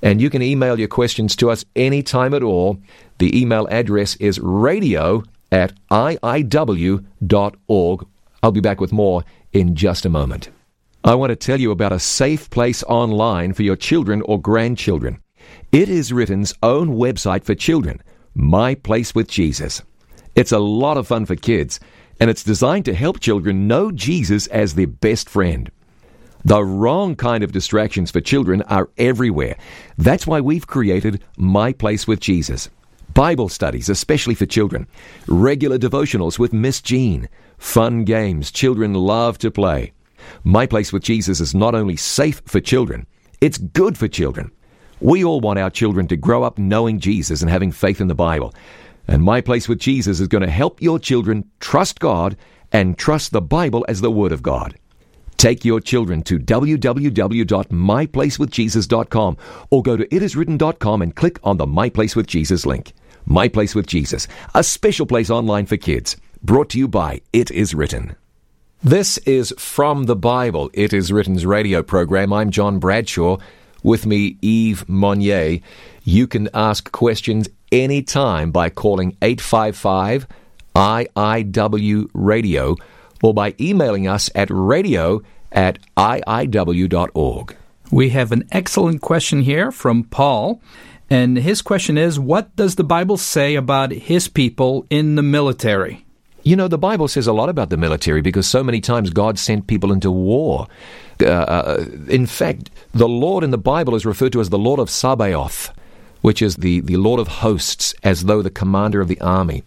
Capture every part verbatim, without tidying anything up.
And you can email your questions to us anytime at all. The email address is radio at I I W dot org. I'll be back with more in just a moment. I want to tell you about a safe place online for your children or grandchildren. It is Written's own website for children, My Place with Jesus. It's a lot of fun for kids, and it's designed to help children know Jesus as their best friend. The wrong kind of distractions for children are everywhere. That's why we've created My Place with Jesus. Bible studies, especially for children. Regular devotionals with Miss Jean. Fun games children love to play. My Place with Jesus is not only safe for children, it's good for children. We all want our children to grow up knowing Jesus and having faith in the Bible. And My Place with Jesus is going to help your children trust God and trust the Bible as the Word of God. Take your children to w w w dot my place with jesus dot com or go to it is written dot com and click on the My Place with Jesus link. My Place with Jesus, a special place online for kids. Brought to you by It Is Written. This is From the Bible, It Is Written's radio program. I'm John Bradshaw. With me, Yves Monnier. You can ask questions anytime by calling eight five five I I W radio or by emailing us at radio at I I W dot org. We have an excellent question here from Paul, and his question is, what does the Bible say about his people in the military? You know, the Bible says a lot about the military because so many times God sent people into war. Uh, uh, in fact, the Lord in the Bible is referred to as the Lord of Sabaoth, which is the, the Lord of hosts, as though the commander of the army.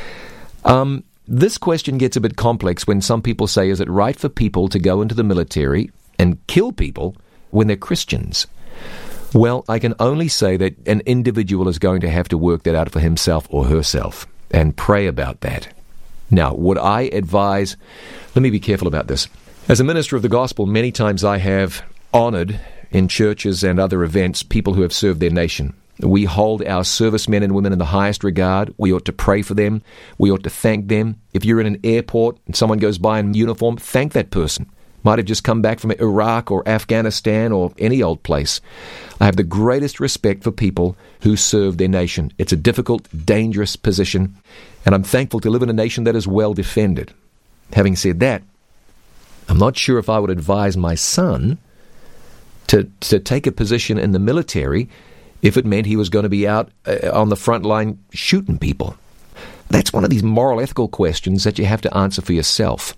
Um, this question gets a bit complex when some people say, is it right for people to go into the military and kill people when they're Christians? Well, I can only say that an individual is going to have to work that out for himself or herself and pray about that. Now, would I advise, let me be careful about this. As a minister of the gospel, many times I have honored in churches and other events people who have served their nation. We hold our servicemen and women in the highest regard. We ought to pray for them. We ought to thank them. If you're in an airport and someone goes by in uniform, thank that person. Might have just come back from Iraq or Afghanistan or any old place. I have the greatest respect for people who serve their nation. It's a difficult, dangerous position, and I'm thankful to live in a nation that is well defended. Having said that, I'm not sure if I would advise my son to, to take a position in the military if it meant he was going to be out uh, on the front line shooting people. That's one of these moral, ethical questions that you have to answer for yourself.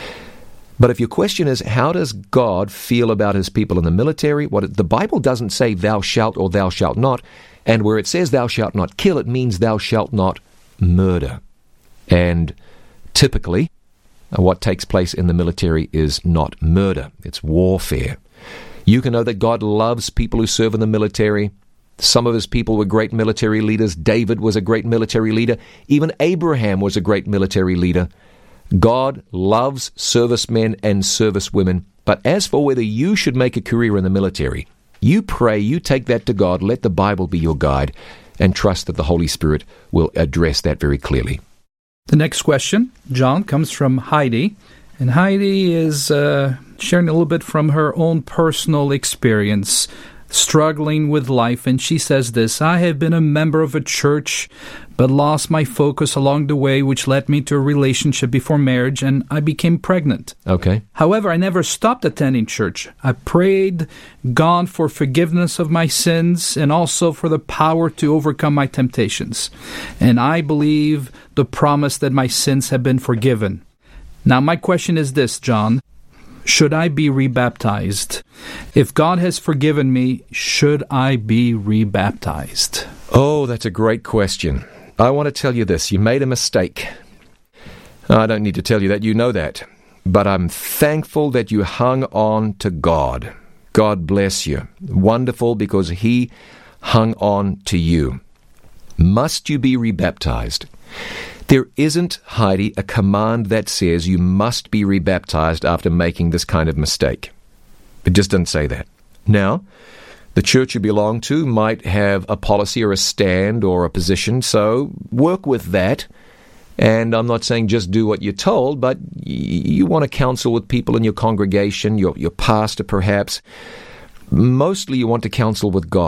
But if your question is, how does God feel about his people in the military? What it, the Bible doesn't say thou shalt or thou shalt not, and where it says thou shalt not kill, it means thou shalt not murder. And typically, uh, what takes place in the military is not murder, it's warfare. You can know that God loves people who serve in the military. Some of his people were great military leaders. David was a great military leader. Even Abraham was a great military leader. God loves servicemen and servicewomen. But as for whether you should make a career in the military, you pray, you take that to God, let the Bible be your guide, and trust that the Holy Spirit will address that very clearly. The next question, John, comes from Heidi. And Heidi is uh, sharing a little bit from her own personal experience, struggling with life, and she says this: I have been a member of a church, but lost my focus along the way, which led me to a relationship before marriage, and I became pregnant. Okay. However, I never stopped attending church. I prayed God for forgiveness of my sins and also for the power to overcome my temptations. And I believe the promise that my sins have been forgiven. Now, my question is this, John. Should I be rebaptized? If God has forgiven me, should I be rebaptized? Oh, that's a great question. I want to tell you this. You made a mistake. I don't need to tell you that. You know that. But I'm thankful that you hung on to God. God bless you. Wonderful, because he hung on to you. Must you be rebaptized? There isn't, Heidi, a command that says you must be rebaptized after making this kind of mistake. It just doesn't say that. Now, the church you belong to might have a policy or a stand or a position, so work with that. And I'm not saying just do what you're told, but you want to counsel with people in your congregation, your, your pastor perhaps. Mostly you want to counsel with God.